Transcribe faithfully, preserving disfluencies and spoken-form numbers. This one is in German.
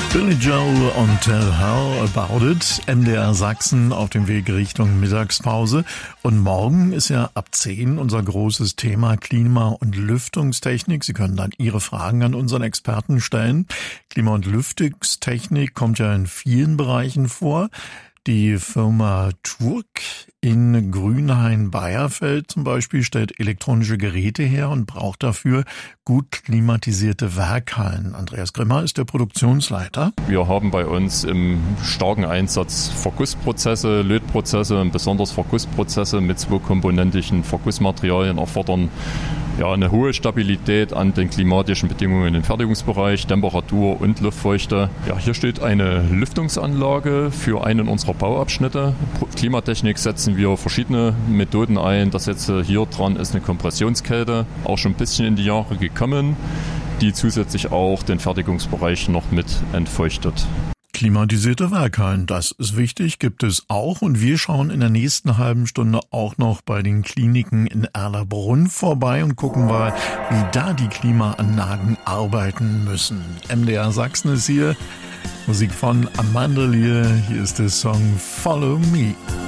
Billy Joel und Tell Her About It, M D R Sachsen auf dem Weg Richtung Mittagspause. Und morgen ist ja ab zehn unser großes Thema Klima- und Lüftungstechnik. Sie können dann Ihre Fragen an unseren Experten stellen. Klima- und Lüftungstechnik kommt ja in vielen Bereichen vor. Die Firma Turk in Grünhain-Beierfeld zum Beispiel stellt elektronische Geräte her und braucht dafür gut klimatisierte Werkhallen. Andreas Grimmer ist der Produktionsleiter. Wir haben bei uns im starken Einsatz Vergussprozesse, Lötprozesse und besonders Vergussprozesse mit zweikomponentigen Vergussmaterialien erfordern ja eine hohe Stabilität an den klimatischen Bedingungen im Fertigungsbereich, Temperatur und Luftfeuchte. Ja, hier steht eine Lüftungsanlage für einen unserer Bauabschnitte. Klimatechnik setzen wir verschiedene Methoden ein. Das jetzt hier dran ist eine Kompressionskälte, auch schon ein bisschen in die Jahre gekommen, die zusätzlich auch den Fertigungsbereich noch mit entfeuchtet. Klimatisierte Werkhallen, das ist wichtig, gibt es auch. Und wir schauen in der nächsten halben Stunde auch noch bei den Kliniken in Erlabrunn vorbei und gucken mal, wie da die Klimaanlagen arbeiten müssen. M D R Sachsen ist hier, Musik von Amanda Lear. Hier ist der Song Follow Me.